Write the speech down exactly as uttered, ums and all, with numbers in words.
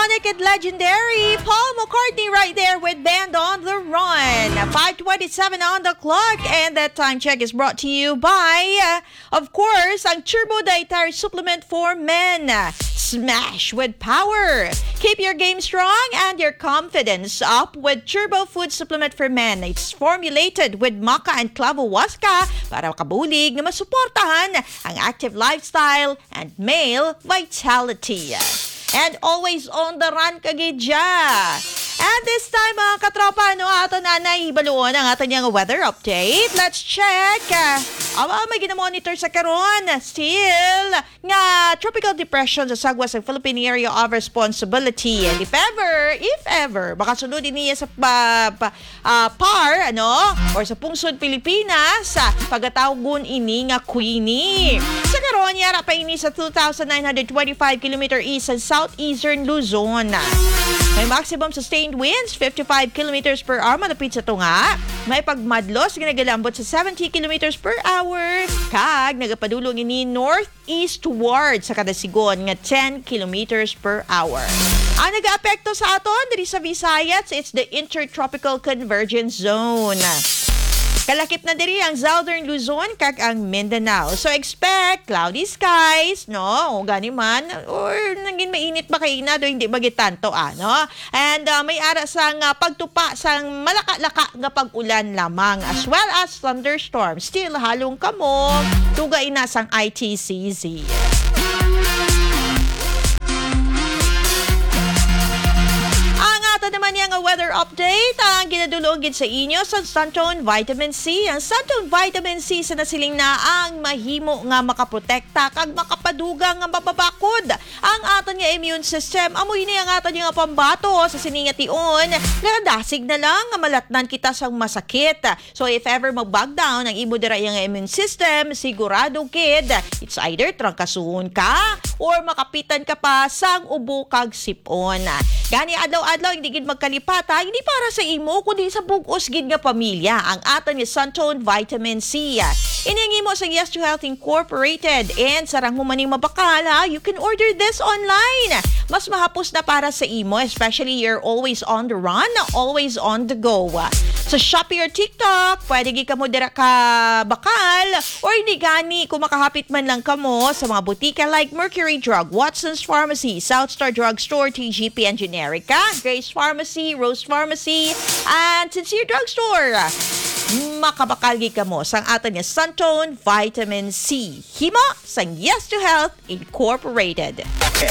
iconic and legendary Paul McCartney right there with Band on the Run. five twenty-seven on the clock, and that time check is brought to you by, uh, of course, ang Turbo Dietary Supplement for Men. Smash with power. Keep your game strong and your confidence up with Turbo Food Supplement for Men. It's formulated with maca and clavohuasca para makabulig na masuportahan ang active lifestyle and male vitality. And always on the run kagidya. And this time, mga katropa, no, ato na naibaluon ang ato niyang weather update. Let's check. Awa, may ginamonitor sa karon. Still, nga tropical depression sa sagwas ng Philippine Area of Responsibility. And if ever, if ever, baka sunodin niya sa pa, pa, uh, par, ano, or sa pungsod Pilipinas, pagatawgon ini nga Queenie. Sa karon, yara pa ini sa two thousand nine hundred twenty-five kilometer east sa southeastern Luzon. May maximum sustained winds, fifty-five kilometers per hour, malapit sa tunga. May pagmadlos, ginagalambot sa seventy kilometers per hour. Kag, nagapadulong ini northeastward sa kadasigon nga ten kilometers per hour. Ang nag-aapekto sa aton, diri sa Visayas, it's the Intertropical Convergence Zone. Kalakip na diri ang Southern Luzon kag ang Mindanao. So expect cloudy skies, no? O gani man, or naging mainit ba kay na do hindi bagit tanto ah, no? And uh, may ara sang uh, pagtupa sang malaka-laka nga pag-ulan lamang as well as thunderstorms. Still halong kamo tugay na sang I T C Z. Naman yung weather update ang ginadulogin sa inyo sa Suntown Vitamin C. Ang Suntown Vitamin C sa nasiling na ang mahimo nga makaprotekta kag makapaduga nga mapabakod ang aton nga immune system. Amoy ni ang aton nga pambato sa siningation nga dasig na lang nga malatnan kita sang masakit. So if ever mag-bug down ang imo dira nga immune system, sigurado kid, it's either trangkasuhon ka or makapitan ka pa sang ubo kag sipon. Gani adlaw-adlaw hindi gid magkalipata, hindi para sa imo kundi sa bug-os gid nga pamilya ang aton nga Suntown Vitamin C. Iningi mo sa Yes to Health Incorporated and sarang mo maning mabakal ha, you can order this online. Mas mahapos na para sa imo, especially you're always on the run, always on the go. Sa Shopee or TikTok, pwede gid kamo dira ka bakal or hindi gani kung makahapit man lang kamo sa mga butika like Mercury Drug, Watson's Pharmacy, Southstar Drugstore, T G P and Generica, Grace Pharmacy, Rose Pharmacy, and Sincere Drugstore. Makabakal gid kamo sang aton nga Suntown Vitamin C. Himo sang Yes to Health Incorporated.